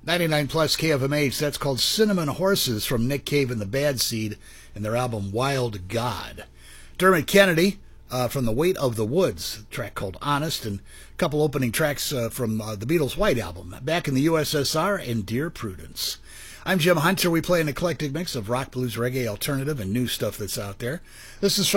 99 plus KFMH, that's called Cinnamon Horses from Nick Cave and the Bad Seed and their album Wild God. Dermot Kennedy from The Weight of the Woods, a track called Honest, and a couple opening tracks from the Beatles' White Album, Back in the USSR and Dear Prudence. I'm Jim Hunter. We play an eclectic mix of rock, blues, reggae, alternative, and new stuff that's out there. This is